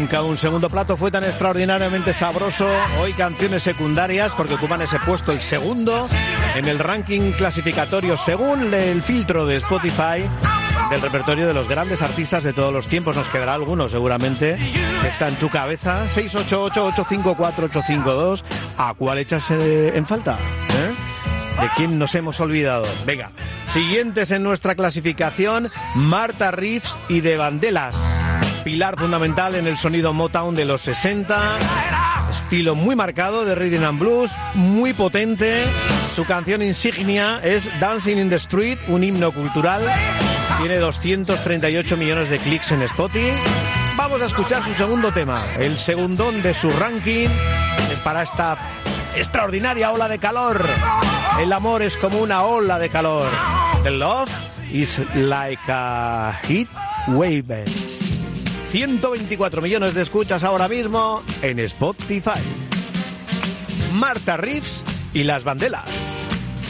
Nunca un segundo plato fue tan extraordinariamente sabroso. Hoy canciones secundarias porque ocupan ese puesto, el segundo, en el ranking clasificatorio según el filtro de Spotify del repertorio de los grandes artistas de todos los tiempos. Nos quedará alguno seguramente. Está en tu cabeza. 688-854-852. ¿A cuál echas en falta? ¿De quién nos hemos olvidado? Venga, siguientes en nuestra clasificación: Martha Reeves y The Vandellas. Pilar fundamental en el sonido Motown de los 60. Estilo muy marcado de Rhythm and Blues, muy potente. Su canción insignia es Dancing in the Street, un himno cultural. Tiene 238 millones de clics en Spotify. Vamos a escuchar su segundo tema. El segundón de su ranking es para esta extraordinaria ola de calor. El amor es como una ola de calor. The love is like a heat wave. 124 millones de escuchas ahora mismo en Spotify. Martha Reeves y las Vandellas.